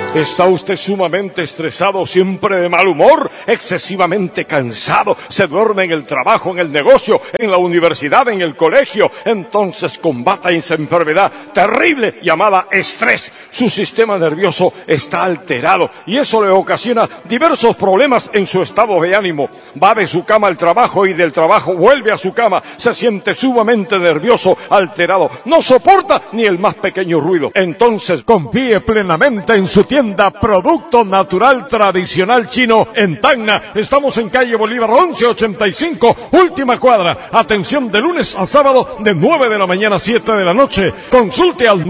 ¿Está usted sumamente estresado, siempre de mal humor, excesivamente cansado? ¿Se duerme en el trabajo, en el negocio, en la universidad, en el colegio? Entonces combata esa enfermedad terrible llamada estrés. Su sistema nervioso está alterado y eso le ocasiona diversos problemas en su estado de ánimo. Va de su cama al trabajo y del trabajo vuelve a su cama. Se siente sumamente nervioso, alterado. No soporta ni el más pequeño ruido. Entonces confíe plenamente en su tienda Producto Natural Tradicional Chino en Tacna. Estamos en calle Bolívar 1185, última cuadra. Atención de lunes a sábado de 9 de la mañana a 7 de la noche. Consulte al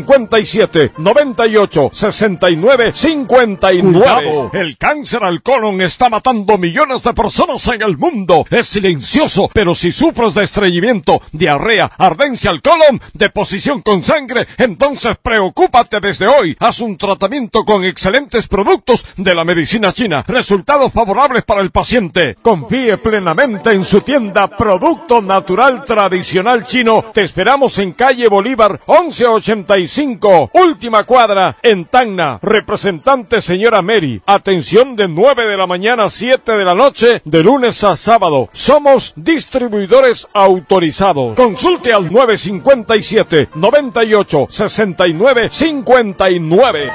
957-98-69-59. Cuidado, el cáncer al colon está matando millones de personas en el mundo. Es silencioso, pero si sufres de estreñimiento, diarrea, ardencia al colon, deposición con sangre, entonces preocúpate desde hoy. Haz un tratamiento con excelentes productos de la medicina china. Resultados favorables para el paciente. Confíe plenamente en su tienda Producto Natural Tradicional Chino. Te esperamos en calle Bolívar 1185, última cuadra, en Tacna. Representante señora Mary. Atención de 9 de la mañana a 7 de la noche, de lunes a sábado. Somos distribuidores autorizados. Consulte al 957-98-69-59.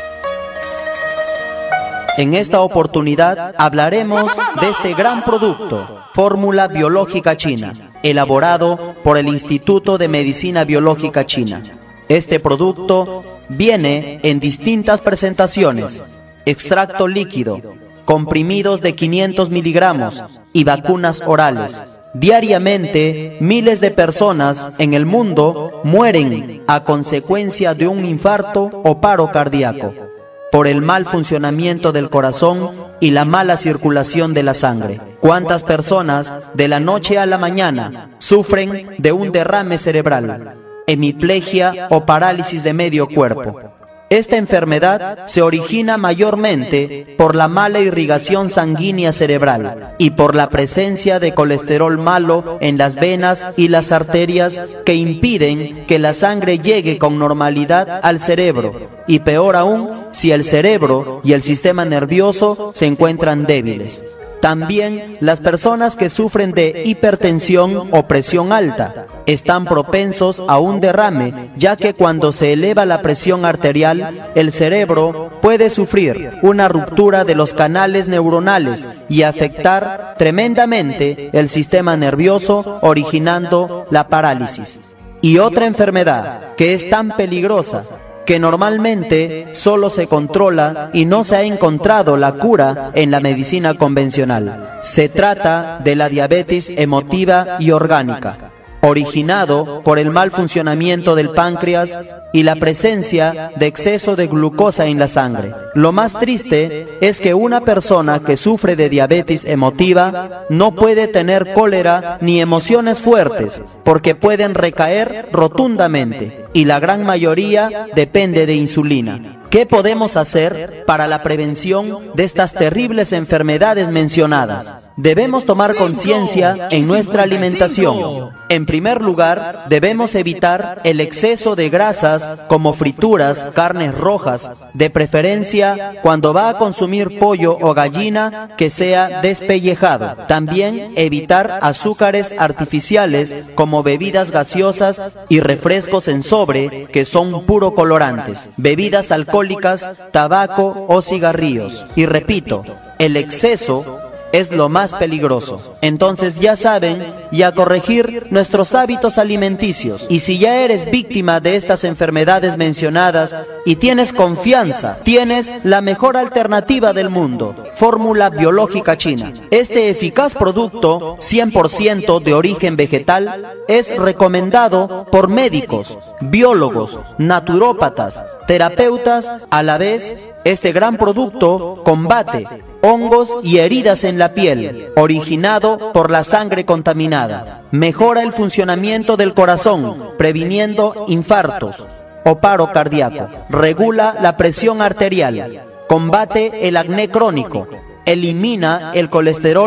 En esta oportunidad hablaremos de este gran producto, Fórmula Biológica China, elaborado por el Instituto de Medicina Biológica China. Este producto viene en distintas presentaciones: extracto líquido, comprimidos de 500 miligramos y vacunas orales. Diariamente, miles de personas en el mundo mueren a consecuencia de un infarto o paro cardíaco, por el mal funcionamiento del corazón y la mala circulación de la sangre. ¿Cuántas personas de la noche a la mañana sufren de un derrame cerebral, hemiplegia o parálisis de medio cuerpo? Esta enfermedad se origina mayormente por la mala irrigación sanguínea cerebral y por la presencia de colesterol malo en las venas y las arterias que impiden que la sangre llegue con normalidad al cerebro, y peor aún si el cerebro y el sistema nervioso se encuentran débiles. También las personas que sufren de hipertensión o presión alta están propensos a un derrame, ya que cuando se eleva la presión arterial, el cerebro puede sufrir una ruptura de los canales neuronales y afectar tremendamente el sistema nervioso, originando la parálisis. Y otra enfermedad que es tan peligrosa, que normalmente solo se controla y no se ha encontrado la cura en la medicina convencional. Se trata de la diabetes emotiva y orgánica, originado por el mal funcionamiento del páncreas y la presencia de exceso de glucosa en la sangre. Lo más triste es que una persona que sufre de diabetes emotiva no puede tener cólera ni emociones fuertes, porque pueden recaer rotundamente, y la gran mayoría depende de insulina. ¿Qué podemos hacer para la prevención de estas terribles enfermedades mencionadas? Debemos tomar conciencia en nuestra alimentación. En primer lugar, debemos evitar el exceso de grasas como frituras, carnes rojas, de preferencia cuando va a consumir pollo o gallina que sea despellejado. También evitar azúcares artificiales como bebidas gaseosas y refrescos en sobre que son puro colorantes, bebidas alcohólicas, tabaco o cigarrillos. Y repito, el exceso es lo más peligroso. Entonces ya saben, y a corregir nuestros hábitos alimenticios. Y si ya eres víctima de estas enfermedades mencionadas y tienes confianza, tienes la mejor alternativa del mundo: Fórmula Biológica China. Este eficaz producto 100% de origen vegetal es recomendado por médicos, biólogos, naturópatas, terapeutas. A la vez, este gran producto combate hongos y heridas en la piel, originado por la sangre contaminada. Mejora el funcionamiento del corazón, previniendo infartos o paro cardíaco. Regula la presión arterial. Combate el acné crónico. Elimina el colesterol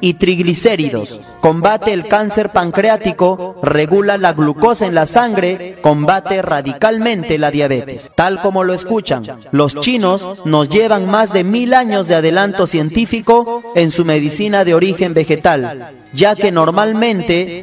y triglicéridos. Combate el cáncer pancreático, regula la glucosa en la sangre, combate radicalmente la diabetes. Tal como lo escuchan, los chinos nos llevan más de 1000 años de adelanto científico en su medicina de origen vegetal, ya que normalmente